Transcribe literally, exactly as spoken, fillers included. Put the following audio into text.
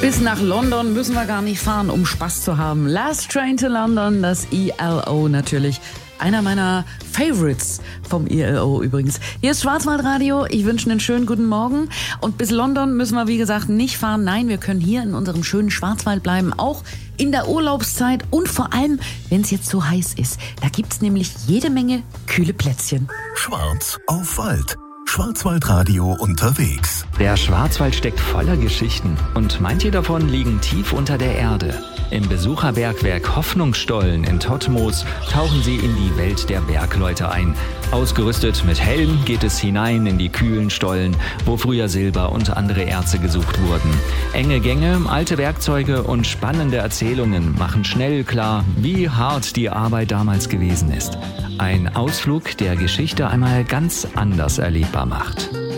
Bis nach London müssen wir gar nicht fahren, um Spaß zu haben. Last Train to London, das E L O natürlich. Einer meiner Favorites vom E L O übrigens. Hier ist Schwarzwaldradio. Ich wünsche einen schönen guten Morgen. Und bis London müssen wir, wie gesagt, nicht fahren. Nein, wir können hier in unserem schönen Schwarzwald bleiben. Auch in der Urlaubszeit und vor allem, wenn es jetzt so heiß ist. Da gibt's nämlich jede Menge kühle Plätzchen. Schwarz auf Wald. Schwarzwaldradio unterwegs. Der Schwarzwald steckt voller Geschichten und manche davon liegen tief unter der Erde. Im Besucherbergwerk Hoffnungsstollen in Todtmoos tauchen Sie in die Welt der Bergleute ein. Ausgerüstet mit Helm geht es hinein in die kühlen Stollen, wo früher Silber und andere Erze gesucht wurden. Enge Gänge, alte Werkzeuge und spannende Erzählungen machen schnell klar, wie hart die Arbeit damals gewesen ist. Ein Ausflug, der Geschichte einmal ganz anders erlebbar macht.